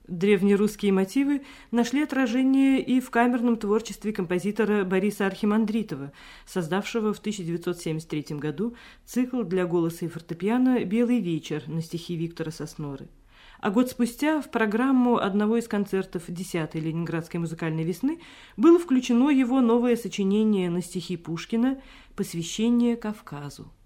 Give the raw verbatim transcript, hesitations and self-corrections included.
Древнерусские мотивы нашли отражение и в камерном творчестве композитора Бориса Архимандритова, создавшего в тысяча девятьсот семьдесят третьем году цикл для голоса и фортепиано «Белый вечер» на стихи Виктора Сосноры. А год спустя в программу одного из концертов десятой Ленинградской музыкальной весны было включено его новое сочинение на стихи Пушкина «Посвящение Кавказу».